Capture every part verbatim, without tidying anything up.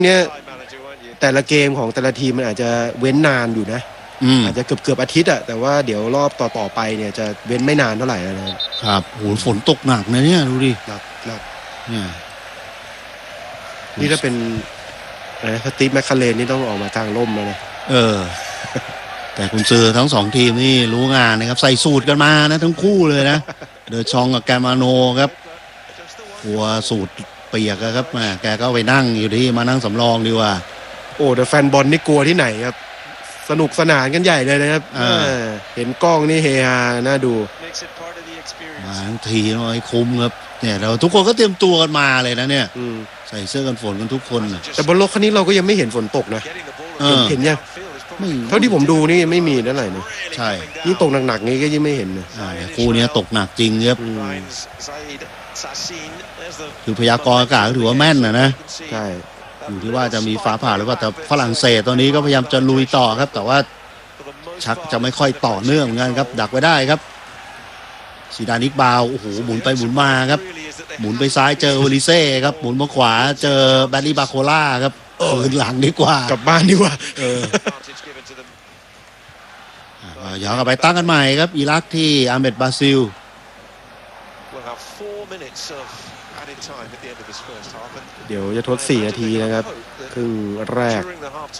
เนี่ยแต่ละเกมของแต่ละทีมมันอาจจะเว้นนานอยู่นะอาจจะเกือบเกือบอาทิตย์อะแต่ว่าเดี๋ยวรอบต่อๆไปเนี่ยจะเว้นไม่นานเท่าไหร่นะครับโหฝนตกหนักนะเนี่ยดูดิหนักหนักเนี่ยนี่ถ้าเป็นอะไรสตีฟแมคคาเรนนี่ต้องออกมากลางร่มแล้วนะเออแต่คุณซื้อทั้งสองทีมนี่รู้งานนะครับใส่สูตรกันมานะทั้งคู่เลยนะเดอชองกับแกมาโนครับหัวสูตรเปียกครับแม่แกก็ไปนั่งอยู่ที่มานั่งสำรองดีกว่าโอ้แต่แฟนบอลนี่กลัวที่ไหนครับสนุกสนานกันใหญ่เลยนะครับเห็นกล้องนี่เฮฮาน่าดูมาทั้งทีน้อยคุ้มครับเนี่ยเราทุกคนก็เตรียมตัวกันมาเลยนะเนี่ยใส่เสื้อกันฝนกันทุกคนแต่บนรถคันนี้เราก็ยังไม่เห็นฝนตกนะเห็นยังเท่าที่ผมดูนี่ไม่มีนั่นไหนนะใช่ยิ่งตกหนักๆนี้ก็ยิ่งไม่เห็นนะคู่นี้ตกหนักจริงครับคือพยากรณ์อากาศถือว่าแม่นนะนะใช่อยู่ที่ว่าจะมีฟ้าผ่าหรือเปล่าแต่ฝรั่งเศสตอนนี้ก็พยายามจะลุยต่อครับแต่ว่าชักจะไม่ค่อยต่อเนื่องเหมือนกันครับดักไว้ได้ครับซีดานิกบาวโอ้โหหมุนไปหมุนมาครับหมุนไปซ้ายเจอโอลิเซ่ครับหมุนมาขวาเจอแบดลี่บาโคล่าครับคืนหลังดีกว่ากลับบ้านดีกว่าเออย้อนกลับไปตั้งกันใหม่ครับอิรักที่อาเมดบราซิลเดี๋ยวจะทดสี่นาทีนะครับครึ่งแรก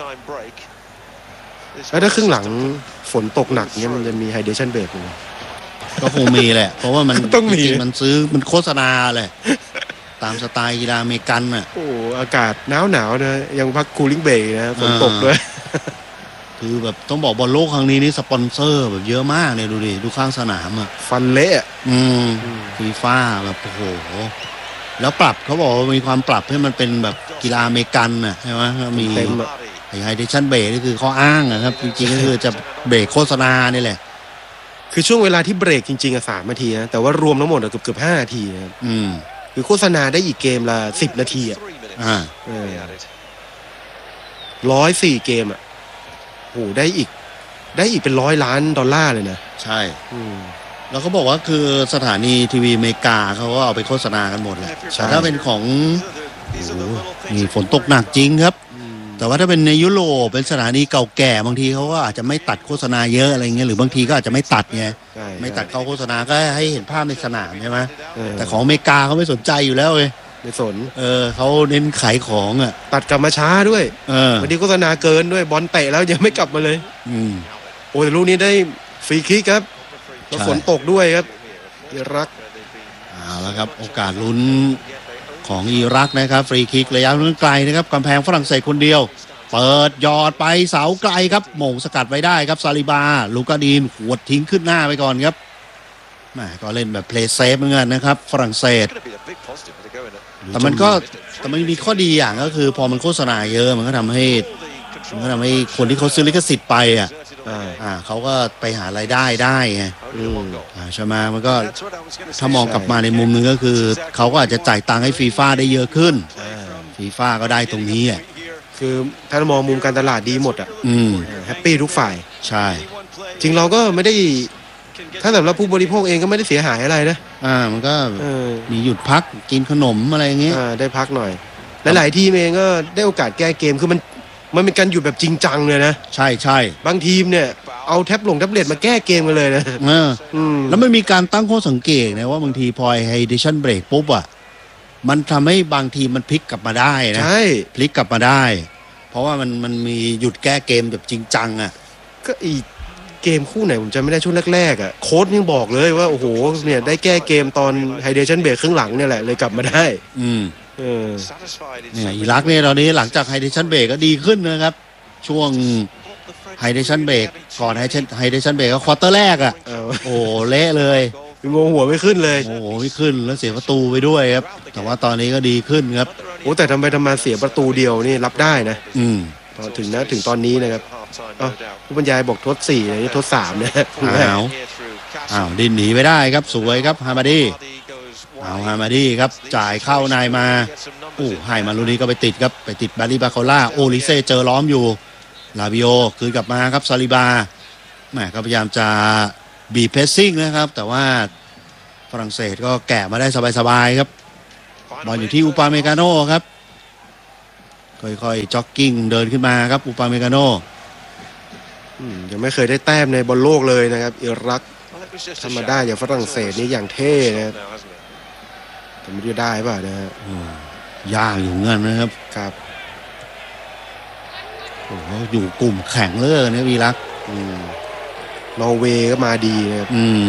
แล้วถ้าครึ่งหลังฝนตกหนักเนี้ยมันจะมีไฮเดรชั่นเบรกไหมก็คงมีแหละเพราะว่ามันต้องมีมันซื้อมันโฆษณาเลยตามสไตล์กีฬาอเมริกันน่ะโอ้อากาศหนาวหนาวนะยังพักคูลิ่งเบรกนะฝนตกด้วยคือแบบต้องบอกบอลโลกครั้งนี้นี่สปอนเซอร์แบบเยอะมากเนี่ยดูดิดูข้างสนามอ่ะฟันเละอืมฟีฟ่าแบบโอ้โหแล้วปรับเขาบอกว่ามีความปรับให้มันเป็นแบบกีฬาอเมริกันน่ะใช่ไหมมีไฮไฮเดรชั่นเบรกนี่คือข้ออ้างนะครับจริงๆก็คือจะเบรกโฆษณานี่แหละคือช่วงเวลาที่เบรกจริงๆอะสามนาทีนะแต่ว่ารวมทั้งหมดเกือบเกือบห้านาทีนะครับอืมคือโฆษณาได้อีกเกมละสิบนาทีอ่ะอ่าร้อยสี่เกมอ่ะโหได้อีกได้อีกเป็นร้อยล้านดอลลาร์เลยนะใช่แล้วเขาบอกว่าคือสถานีทีวีอเมริกาเขาก็เอาไปโฆษณากันหมดแหละแต่ถ้าเป็นของมีฝนตกหนักจริงครับแต่ว่าถ้าเป็นในยุโรปเป็นสถานีเก่าแก่บางทีเขาก็อาจจะไม่ตัดโฆษณาเยอะอะไรเงี้ยหรือบางทีก็อาจจะไม่ตัดไงไม่ตัดเข้าโฆษณาก็ให้เห็นภาพในสนามใช่ไหมแต่ของอเมริกาเขาไม่สนใจอยู่แล้วเลยไม่สนเออเขาเน้นขายของอ่ะตัดกลับมาช้าด้วยเออบางทีโฆษณาเกินด้วยบอลเตะแล้วยังไม่กลับมาเลยอืมโอ้แต่ลูกนี้ได้ฟรีคิกครับแล้วฝนตกด้วยครับอิรักเอาละครับโอกาสลุ้นของอิรักนะครับฟรีคิกระยะไกลนะครับกำแพงฝรั่งเศสคนเดียวเปิดยอดไปเสาไกลครับโหม่งสกัดไว้ได้ครับซาลิบาลูกาดีนหัวทิ้งขึ้นหน้าไปก่อนครับแหมก็เล่นแบบเพลย์เซฟเหมือนกันนะครับฝรั่งเศสแต่มันก็แต่มันมีข้อดีอย่างก็คือพอมันโฆษณาเยอะมันก็ทำให้มันก็ทำให้คนที่เขาซื้อลิขสิทธิ์ไปอ่ะอ่าเขาก็ไปหารายได้ได้ไงอ่าใช่ไหมมันก็ถ้ามองกลับมาในมุมนึงก็คือเขาก็อาจจะจ่ายตังค์ให้ฟีฟ่าได้เยอะขึ้นฟีฟ่าก็ได้ตรงนี้อ่ะคือถ้ามองมุมการตลาดดีหมดอ่ะแฮปปี้ทุกฝ่ายใช่จริงเราก็ไม่ได้ถ้าสำหรับผู้บริโภคเองก็ไม่ได้เสียหายอะไรนะอ่ามันก็มีหยุดพักกินขนมอะไรอย่างเงี้ยอ่าได้พักหน่อยหลายๆทีมเองก็ได้โอกาสแก้เกมคือมันมันเป็นการหยุดแบบจริงจังเลยนะใช่ใช่บางทีมเนี่ยเอาแท็บลงแท็บเล็ตมาแก้เกมกันเลยนะเออแล้วมันมีการตั้งข้อสังเกตนะว่าบางทีพอไฮเดรชั่นเบรกปุ๊บอ่ะมันทำให้บางทีมันพลิกกลับมาได้นะใช่พลิกกลับมาได้เพราะว่ามันมันมีหยุดแก้เกมแบบจริงจังอ่ะก็อีเกมคู่ไหนผมจำไม่ได้ช่วงแรกๆอ่ะโค้ชยังบอกเลยว่าโอ้โหเนี่ยได้แก้เกมตอนไฮเดรชั่นเบรกครึ่งหลังเนี่ยแหละเลยกลับมาได้อืมเออเนี่ยอิรักเนี่ยตอนนี้หลังจากไฮเดรชั่นเบรกก็ดีขึ้นนะครับช่วงไฮเดรชั่นเบรกก่อนไฮเดรชั่นเบรกก็ควอเตอร์แรกอ่ะโอ้เละเลยงงหัวไม่ขึ้นเลยโอ้โหไม่ขึ้นแล้วเสียประตูไปด้วยครับแต่ว่าตอนนี้ก็ดีขึ้นครับโอ้แต่ทำไมทำมาเสียประตูเดียวนี่รับได้นะอืมถึงนะถึงตอนนี้นะครับผู้บรรยายบอกทดสี่นี่ทดสามนะอ้าวอ้าวดินหนีไปได้ครับสวยครับฮามาดีเอาฮามาดีครับจ่ายเข้านายมาอู้ให้มาลูนี้ก็ไปติดครับไปติดบาริบาโคล่าโอลิเซ่เจอล้อมอยู่ลาบิโอคืนกลับมาครับซาลิบาแหมก็พยายามจะบีเพสซิ่งนะครับแต่ว่าฝรั่งเศสก็แกะมาได้สบายๆครับบอลอยู่ที่อุปาเมกาโน่ครับค่อยๆจ็อกกิ้งเดินขึ้นมาครับอุปาเมกาโนยังไม่เคยได้แต้มในบอลโลกเลยนะครับอิรักทำมาได้อย่างฝรั่งเศสนี่อย่างเท่นะครับแต่ไม่ได้ได้ป่ะนะฮะยากอยู่เงินนะครับครับโอ้โหอยู่กลุ่มแข่งเลยนะอิรักนอร์เวย์ก็มาดีนะครับ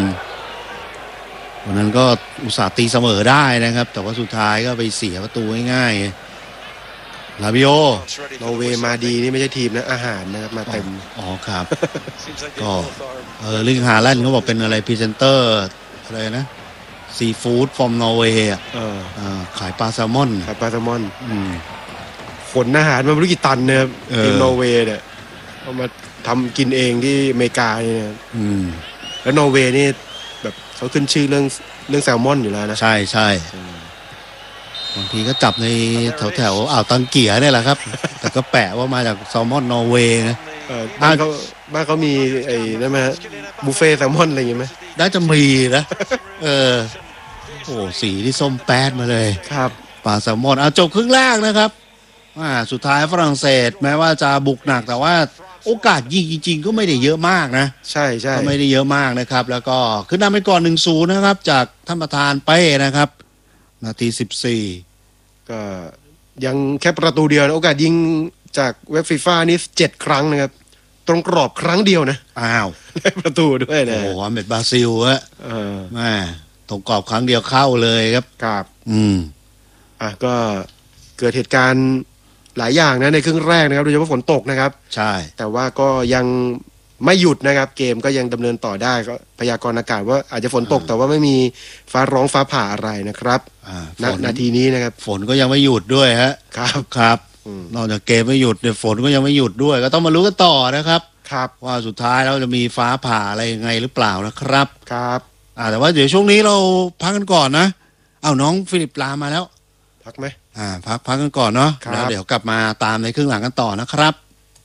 วันนั้นก็อุตส่าห์ตีเสมอได้นะครับแต่ว่าสุดท้ายก็ไปเสียประตูง่ายๆลาบิโอนอร์เวย์มาดีนี่ไม่ใช่ทีมนะอาหารนะครับมาเต็มอ๋อครับก็เออลิงฮาแลนด์เขาบอกเป็นอะไรพรีเซนเตอร์อะไรนะซีฟู้ดฟอร์มนอร์เวย์อ่ะขายปลาแซลมอนขายปลาแซลมอนขนอาหารมาไม่รู้กี่ตันนะครับทีมนอร์เวย์เนี่ยเอามาทำกินเองที่อเมริกาเนี่ยแล้วนอร์เวย์นี่แบบเขาขึ้นชื่อเรื่องเรื่องแซลมอนอยู่แล้วนะใช่ใช่บางทีก็จับในแถวแถวอ่าวตังเกียเนี่ยแหละครับแต่ก็แปะว่ามาจากแซลมอนนอร์เวย์นะบ้านเขาบ้านเขามีไอ้นั่นไหมบุฟเฟ่แซลมอนอะไรอย่างงี้ไหมน่าจะมีนะเออโอ้สีที่ส้มแป๊ดมาเลยครับปลาแซลมอนอ่ะจบครึ่งแรกนะครับอ่าสุดท้ายฝรั่งเศสแม้ว่าจะบุกหนักแต่ว่าโอกาสยิงจริงๆก็ไม่ได้เยอะมากนะใช่ใช่ก็ไม่ได้เยอะมากนะครับแล้วก็ขึ้นนำไปก่อน หนึ่งศูนย์ นะครับจากท่านประธานเป้นะครับนาทีสิบสี่ก็ยังแค่ประตูเดียวนะโอกาสยิงจากเว็บฟีฟ่านี่เจ็ดครั้งนะครับตรงกรอบครั้งเดียวนะอ้าวได้ประตูด้วยนะโอ้โหอเมริกาบราซิลฮะเออแม่ตรงกรอบครั้งเดียวเข้าเลยครับครับอืมอ่ะก็เกิดเหตุการณ์หลายอย่างนะในครึ่งแรกนะครับโดยเฉพาะฝนตกนะครับใช่แต่ว่าก็ยังไม่หยุดนะครับเกมก็ยังดำเนินต่อได้ก็พยากรณ์อากาศว่าอาจจะฝนตกแต่ว่าไม่มีฟ้าร้องฟ้าผ่าอะไรนะครับณนาทีนี้นะครับฝนก็ยังไม่หยุดด้วยฮะครับครับนอกจากเกมไม่หยุดเดี๋ยวฝนก็ยังไม่หยุดด้วยก็ต้องมารู้กันต่อนะครับครับว่าสุดท้ายเราจะมีฟ้าผ่าอะไรยังไงหรือเปล่านะครับครับอ่าแต่ว่าเดี๋ยวช่วงนี้เราพักกันก่อนนะเอาน้องฟิลิปลามาแล้วพักไหมอ่าพักพักกันก่อนเนาะแล้วเดี๋ยวกลับมาตามในครึ่งหลังกันต่อนะครับ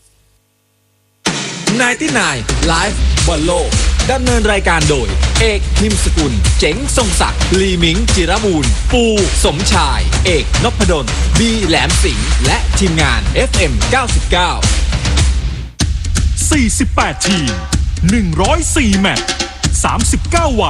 ไนน์ตี้ไนน์ Live บอลโลกดำเนินรายการโดยเอกพิมพ์สกุลเจ๋งทรงศักดิ์ลีมิงจิรบูรณ์ปูสมชายเอกนพดลบีแหลมสิงห์และทีมงาน เอฟ เอ็ม เก้าสิบเก้าสี่สิบแปด ทีมหนึ่งร้อยสี่แมตช์สามสิบเก้าวัน